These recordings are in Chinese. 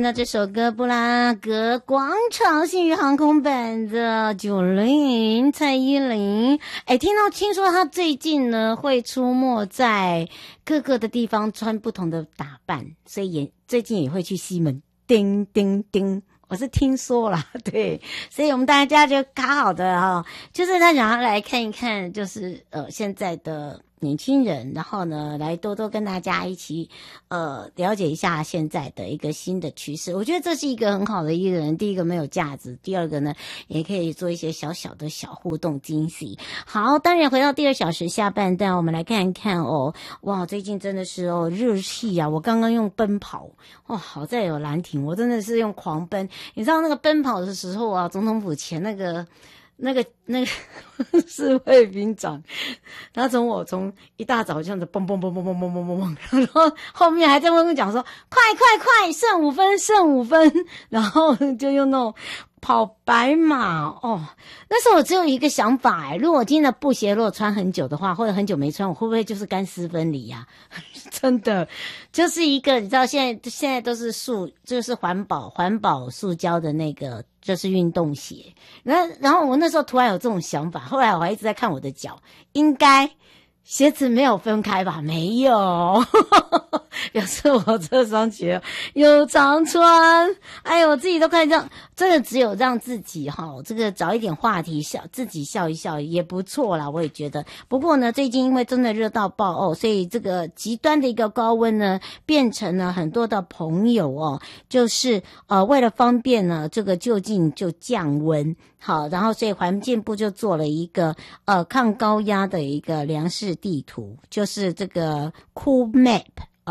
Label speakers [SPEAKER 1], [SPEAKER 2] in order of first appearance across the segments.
[SPEAKER 1] 那这首歌布拉格广场信誉航空版的90蔡依林，听说她最近呢会出没在各个的地方穿不同的打扮，所以最近也会去西门叮叮叮，我是听说啦，对，所以我们大家就卡好的就是他想要来看一看，就是现在的年轻人，然后呢，来多多跟大家一起了解一下现在的一个新的趋势。我觉得这是一个很好的一个人，第一个没有架子，第二个呢，也可以做一些小小的小互动惊喜。好，当然回到第2小时下半段，我们来看一看哇，最近真的是热气啊！我刚刚用奔跑，好在有兰亭，我真的是用狂奔。你知道那个奔跑的时候啊，总统府前那个侍卫兵长，他从一大早这样子蹦蹦蹦蹦蹦蹦蹦蹦蹦，然后后面还在跟我讲说快，剩5分，然后就用那种跑白马那时候我只有一个想法如果我今天的布鞋如果穿很久的话，或者很久没穿，我会不会就是干湿分离啊？真的就是一个你知道现在都是就是环保塑胶的那个就是运动鞋，然后我那时候突然有这种想法，后来我还一直在看我的脚，应该鞋子没有分开吧？没有表示我这双鞋有常穿。我自己都快这样，真的只有让自己这个找一点话题自己笑一笑也不错啦，我也觉得。不过呢，最近因为真的热到爆所以这个极端的一个高温呢，变成了很多的朋友就是为了方便呢，这个就近就降温。好，然后所以环境部就做了一个抗高压的一个粮食地图，就是这个 Cool Map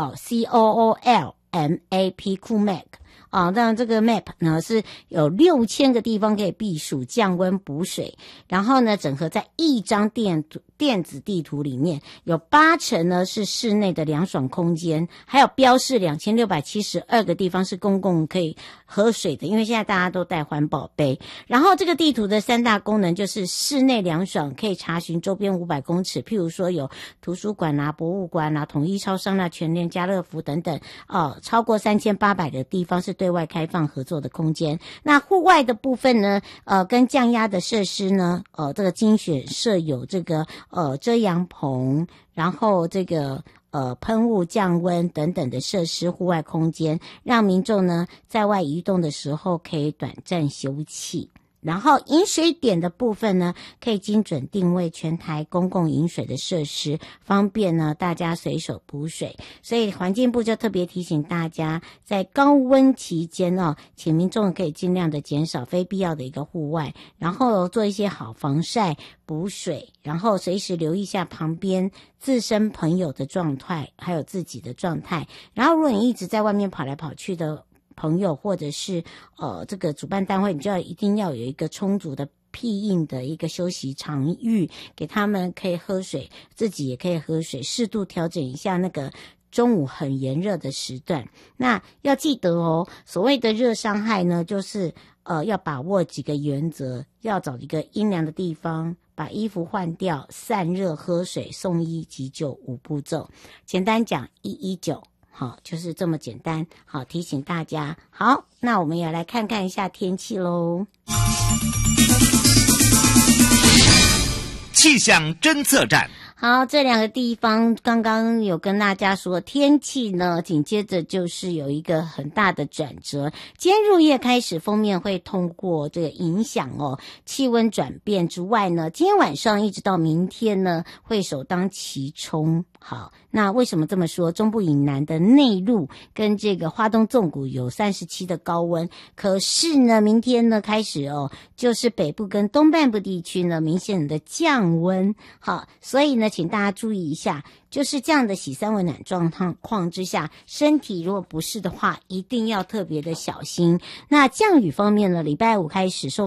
[SPEAKER 1] COOLMAP Cool Map。当然这个 map 呢是有6000个地方可以避暑降温补水，然后呢整合在一张电子地图里面，有80%呢是室内的凉爽空间，还有标示2672个地方是公共可以喝水的，因为现在大家都带环保杯。然后这个地图的3大功能就是室内凉爽可以查询周边500公尺，譬如说有图书馆博物馆统一超商全联家乐福等等超过3800的地方是对外开放合作的空间。那户外的部分呢跟降压的设施呢这个精选设有这个遮阳棚，然后这个喷雾降温等等的设施，户外空间让民众呢在外移动的时候可以短暂休憩。然后饮水点的部分呢，可以精准定位全台公共饮水的设施，方便呢大家随手补水。所以环境部就特别提醒大家，在高温期间请民众可以尽量的减少非必要的一个户外，然后做一些好防晒补水，然后随时留意一下旁边自身朋友的状态还有自己的状态。然后如果你一直在外面跑来跑去的朋友，或者是这个主办单位，你就一定要有一个充足的庇应的一个休息场域，给他们可以喝水，自己也可以喝水，适度调整一下那个中午很炎热的时段。那要记得所谓的热伤害呢，就是要把握几个原则，要找一个阴凉的地方，把衣服换掉，散热，喝水，送医急救5步骤。简单讲119。好，就是这么简单。好，提醒大家。好，那我们也来看看一下天气咯。
[SPEAKER 2] 气象侦测站。
[SPEAKER 1] 好，这2个地方刚刚有跟大家说天气呢，紧接着就是有一个很大的转折。今天入夜开始，锋面会通过这个影响气温转变之外呢，今天晚上一直到明天呢，会首当其冲。好，那为什么这么说？中部以南的内陆跟这个花东纵谷有37的高温，可是呢，明天呢开始就是北部跟东半部地区呢明显的降温。好，所以呢，请大家注意一下，就是这样的洗三温暖状况之下，身体如果不适的话，一定要特别的小心。那降雨方面呢，礼拜5开始受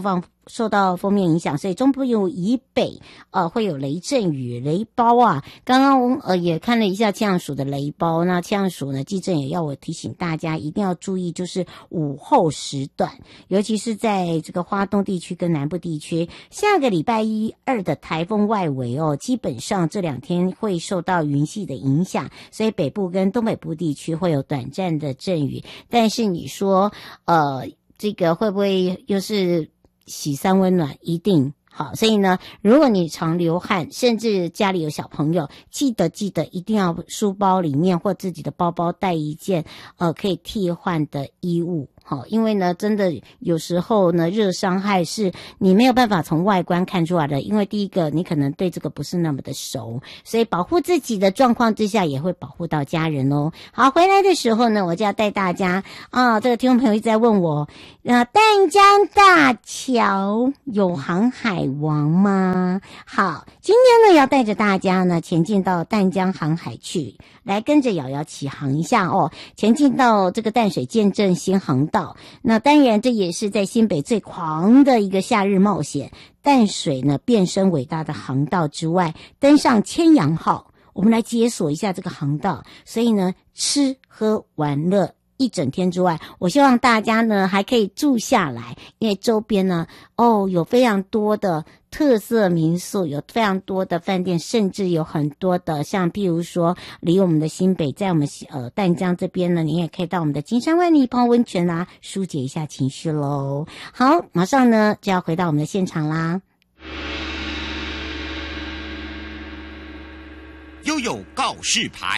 [SPEAKER 1] 受到锋面影响，所以中部以北会有雷阵雨、雷包啊。刚刚也看了一下气象署的雷包，那气象署呢技正也要我提醒大家一定要注意，就是午后时段，尤其是在这个花东地区跟南部地区，下个礼拜1、2的台风外围基本上这2天会受到云系的影响，所以北部跟东北部地区会有短暂的阵雨。但是你说这个会不会又是洗三温暖？一定好。所以呢，如果你常流汗，甚至家里有小朋友，记得一定要书包里面或自己的包包带一件可以替换的衣物。好，因为呢，真的有时候呢，热伤害是你没有办法从外观看出来的，因为第一个你可能对这个不是那么的熟，所以保护自己的状况之下，也会保护到家人哦。好，回来的时候呢，我就要带大家这个听众朋友一直在问我，淡江大桥有航海王吗？好，今天呢要带着大家呢前进到淡江航海去，来跟着瑶瑶起航一下前进到这个淡水见证新航道。那当然这也是在新北最狂的一个夏日冒险，淡水呢变身伟大的航道之外，登上千阳号，我们来解锁一下这个航道。所以呢，吃喝玩乐一整天之外，我希望大家呢还可以住下来，因为周边呢有非常多的特色民宿，有非常多的饭店，甚至有很多的像譬如说离我们的新北，在我们淡江这边呢，你也可以到我们的金山湾里泡温泉啦，疏解一下情绪咯。好，马上呢就要回到我们的现场啦。
[SPEAKER 2] 悠悠告示牌，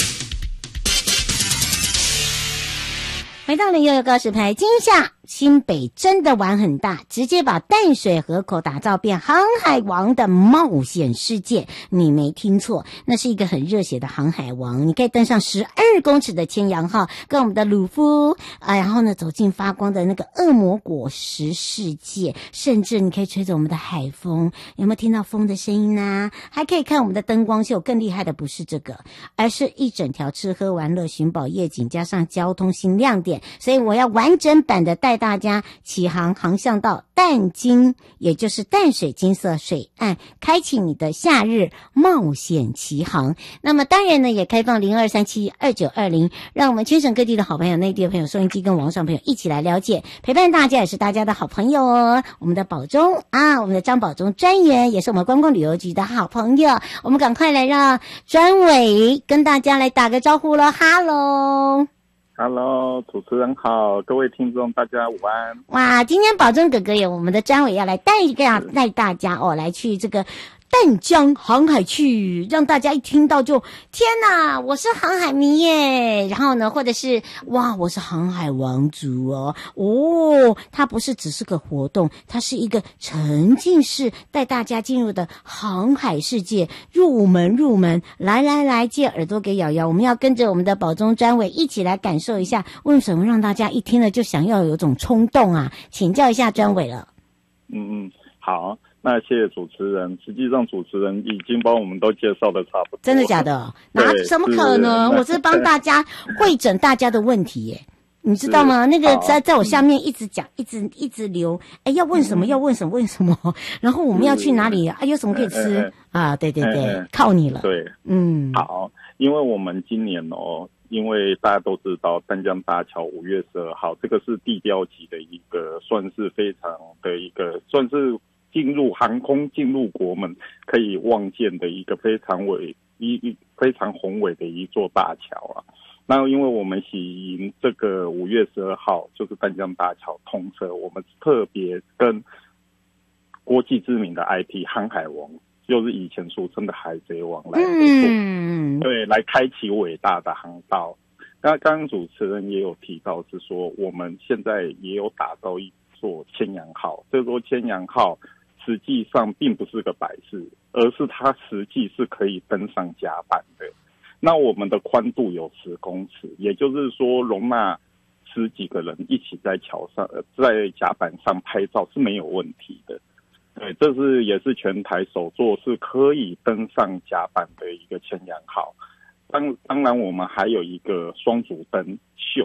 [SPEAKER 1] 回到了悠悠告示牌，今夏新北真的玩很大，直接把淡水河口打造变航海王的冒险世界。你没听错，那是一个很热血的航海王，你可以登上12公尺的千阳号，跟我们的鲁夫然后呢走进发光的那个恶魔果实世界，甚至你可以吹着我们的海风，有没有听到风的声音呢？还可以看我们的灯光秀，更厉害的不是这个，而是一整条吃喝玩乐寻宝夜景加上交通新亮点。所以我要完整版的带大家起航，航向到淡金，也就是淡水金色水岸，开启你的夏日冒险奇航。那么当然呢，也开放02372920，让我们全省各地的好朋友、内地的朋友、收音机跟网上朋友一起来了解，陪伴大家也是大家的好朋友哦。我们的保中我们的张保中专员也是我们观光旅游局的好朋友，我们赶快来让专委跟大家来打个招呼咯。哈喽
[SPEAKER 3] Hello， 主持人好，各位听众大家午安。
[SPEAKER 1] 哇，今天保中哥哥有我们的专委要来带大家来去这个淡江航海去，让大家一听到就天哪，我是航海迷耶，然后呢或者是哇我是航海王族它不是只是个活动，它是一个沉浸式带大家进入的航海世界，入门，来借耳朵给瑶瑶，我们要跟着我们的保中专委一起来感受一下，为什么让大家一听了就想要有种冲动请教一下专委了。
[SPEAKER 3] 好，那谢谢主持人。实际上主持人已经帮我们都介绍的差不多。
[SPEAKER 1] 真的假的？怎么可能？我是帮大家会诊大家的问题耶，你知道吗？那个在我下面一直讲，一直留，要问什么，然后我们要去哪里有什么可以吃对，靠你了。
[SPEAKER 3] 对，好，因为我们今年因为大家都知道淡江大桥5月12号，这个是地标级的一个，算是非常的一个，算是进入航空进入国门可以望见的一个非常宏伟的一座大桥那因为我们喜迎这个5月12号就是淡江大桥通车，我们特别跟国际知名的 IP 航海王，就是以前俗称的海贼王来合作，对，来开启伟大的航道。那刚刚主持人也有提到，是说我们现在也有打造一座千阳号，这座千阳号实际上并不是个摆饰，而是它实际是可以登上甲板的。那我们的宽度有10公尺，也就是说容纳10几个人一起在桥上在甲板上拍照是没有问题的。对，这也是全台首座是可以登上甲板的一个千阳号。当然我们还有一个双主灯秀，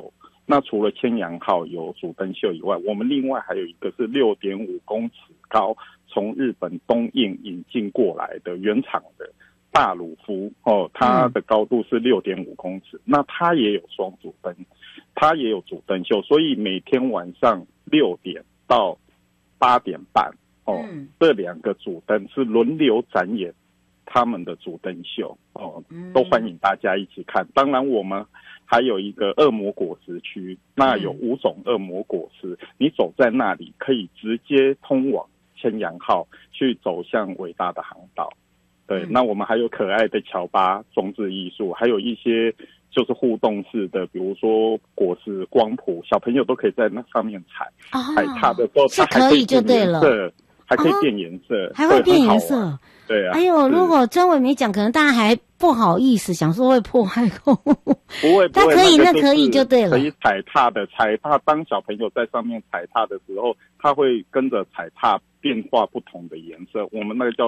[SPEAKER 3] 那除了千阳号有主灯秀以外，我们另外还有一个是6.5公尺高，从日本东印引进过来的原厂的大鲁夫它的高度是6.5公尺，那它也有双主灯，它也有主灯秀，所以每天晚上6点到8点半这2个主灯是轮流展演他们的主灯秀都欢迎大家一起看。当然我们还有一个恶魔果实区，那有5种恶魔果实，你走在那里可以直接通往千阳号去走向伟大的航道。对，那我们还有可爱的乔巴装置艺术，还有一些就是互动式的，比如说果实光谱，小朋友都可以在那上面踩踏的时候，它还可以就对了，还可以变颜色，
[SPEAKER 1] 还会变颜色。
[SPEAKER 3] 对啊，
[SPEAKER 1] 哎呦，如果专伟没讲，可能大家还不好意思，想说会破坏公物。
[SPEAKER 3] 不会，
[SPEAKER 1] 它可以，那可以就对了。
[SPEAKER 3] 可以踩踏，当小朋友在上面踩踏的时候，它会跟着踩踏变化不同的颜色，我们那个叫